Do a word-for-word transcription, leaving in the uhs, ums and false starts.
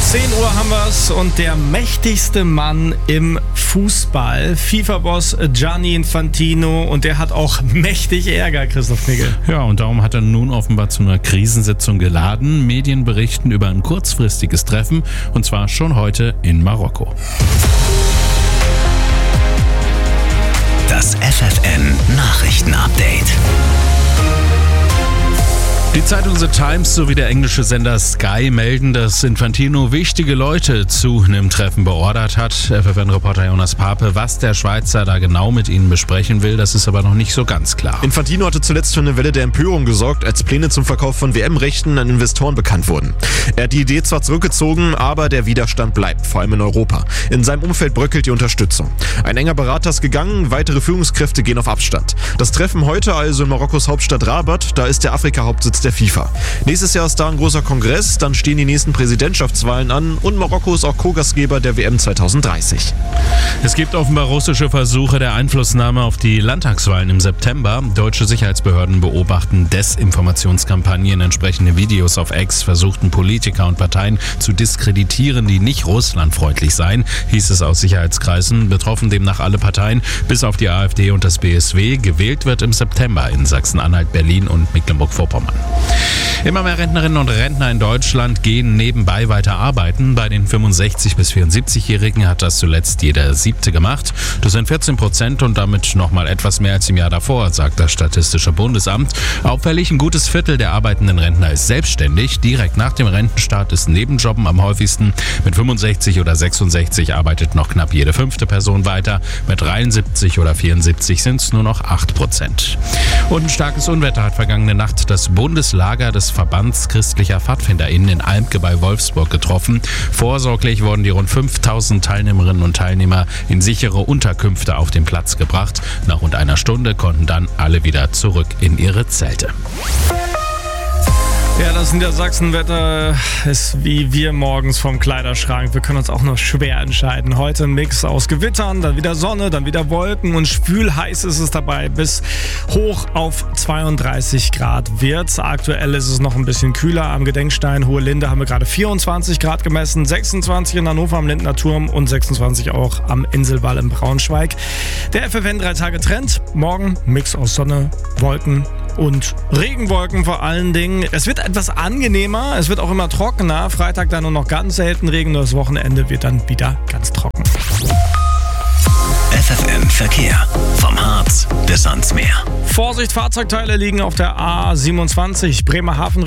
zehn Uhr haben wir es und der mächtigste Mann im Fußball, FIFA-Boss Gianni Infantino, und der hat auch mächtig Ärger, Christoph Nigel. Ja, und darum hat er nun offenbar zu einer Krisensitzung geladen. Medien berichten über ein kurzfristiges Treffen, und zwar schon heute in Marokko. Das F F N-Nachrichten-Update. Die Zeitung The Times sowie der englische Sender Sky melden, dass Infantino wichtige Leute zu einem Treffen beordert hat. F F N-Reporter Jonas Pape, was der Schweizer da genau mit ihnen besprechen will, das ist aber noch nicht so ganz klar. Infantino hatte zuletzt für eine Welle der Empörung gesorgt, als Pläne zum Verkauf von W M-Rechten an Investoren bekannt wurden. Er hat die Idee zwar zurückgezogen, aber der Widerstand bleibt, vor allem in Europa. In seinem Umfeld bröckelt die Unterstützung. Ein enger Berater ist gegangen, weitere Führungskräfte gehen auf Abstand. Das Treffen heute also in Marokkos Hauptstadt Rabat, da ist der Afrika-Hauptsitz der FIFA. Nächstes Jahr ist da ein großer Kongress, dann stehen die nächsten Präsidentschaftswahlen an und Marokko ist auch Co-Gastgeber der W M zwanzig dreißig. Es gibt offenbar russische Versuche der Einflussnahme auf die Landtagswahlen im September. Deutsche Sicherheitsbehörden beobachten Desinformationskampagnen. Entsprechende Videos auf X versuchten Politiker und Parteien zu diskreditieren, die nicht russlandfreundlich seien, hieß es aus Sicherheitskreisen. Betroffen demnach alle Parteien, bis auf die AfD und das B S W. Gewählt wird im September in Sachsen-Anhalt, Berlin und Mecklenburg-Vorpommern. Immer mehr Rentnerinnen und Rentner in Deutschland gehen nebenbei weiter arbeiten. Bei den fünfundsechzig- bis vierundsiebzig-Jährigen hat das zuletzt jeder Siebte gemacht. Das sind vierzehn Prozent und damit nochmal etwas mehr als im Jahr davor, sagt das Statistische Bundesamt. Auffällig, ein gutes Viertel der arbeitenden Rentner ist selbstständig. Direkt nach dem Rentenstart ist Nebenjobben am häufigsten. Mit fünfundsechzig oder sechsundsechzig arbeitet noch knapp jede fünfte Person weiter. Mit dreiundsiebzig oder vierundsiebzig sind es nur noch acht Prozent. Und ein starkes Unwetter hat vergangene Nacht das Bundeslager des Verbands christlicher PfadfinderInnen in Almke bei Wolfsburg getroffen. Vorsorglich wurden die rund fünftausend Teilnehmerinnen und Teilnehmer in sichere Unterkünfte auf den Platz gebracht. Nach rund einer Stunde konnten dann alle wieder zurück in ihre Zelte. Ja, das Niedersachsenwetter ist wie wir morgens vom Kleiderschrank. Wir können uns auch noch schwer entscheiden. Heute ein Mix aus Gewittern, dann wieder Sonne, dann wieder Wolken und schwül-heiß ist es dabei. Bis hoch auf zweiunddreißig Grad wird. Aktuell ist es noch ein bisschen kühler. Am Gedenkstein Hohe Linde haben wir gerade vierundzwanzig Grad gemessen, sechsundzwanzig in Hannover am Lindner Turm und sechsundzwanzig auch am Inselwall in Braunschweig. Der F F N drei Tage Trend. Morgen Mix aus Sonne, Wolken und Regenwolken vor allen Dingen. Es wird etwas angenehmer, es wird auch immer trockener. Freitag dann nur noch ganz selten Regen, das Wochenende wird dann wieder ganz trocken. F F N Verkehr. Vom Harz bis ans Meer. Vorsicht, Fahrzeugteile liegen auf der A siebenundzwanzig Bremerhaven